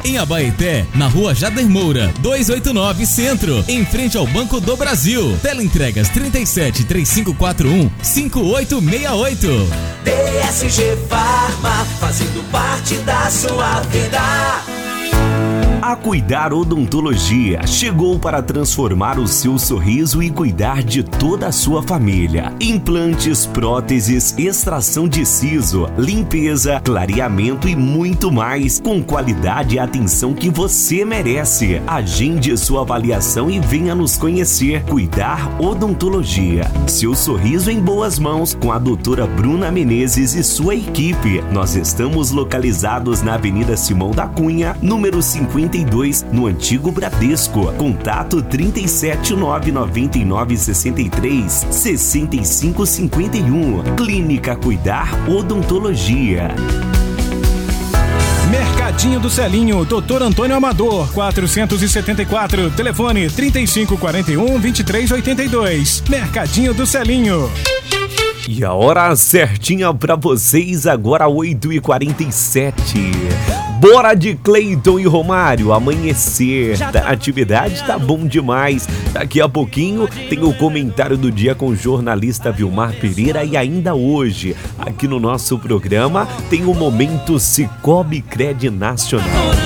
Em Abaeté, na rua Jader Moura, 289 Centro, em frente ao Banco do Brasil. Teleentregas 37 3541 5868. PSG Farma, fazendo parte da sua vida. A Cuidar Odontologia chegou para transformar o seu sorriso e cuidar de toda a sua família. Implantes, próteses, extração de siso, limpeza, clareamento e muito mais, com qualidade e atenção que você merece. Agende sua avaliação e venha nos conhecer. Cuidar Odontologia. Seu sorriso em boas mãos com a doutora Bruna Menezes e sua equipe. Nós estamos localizados na Avenida Simão da Cunha, número 52, no antigo Bradesco. Contato 37999636551. Clínica Cuidar Odontologia. Mercadinho do Celinho, Dr. Antônio Amador, 474, telefone 3541-2382. Mercadinho do Celinho. E a hora certinha pra vocês, agora 8h47. Bora de Cleiton e Romário, Amanhecer. A atividade tá bom demais. Daqui a pouquinho tem o comentário do dia com o jornalista Vilmar Pereira e ainda hoje, aqui no nosso programa, tem o Momento Cicobi Cred Nacional.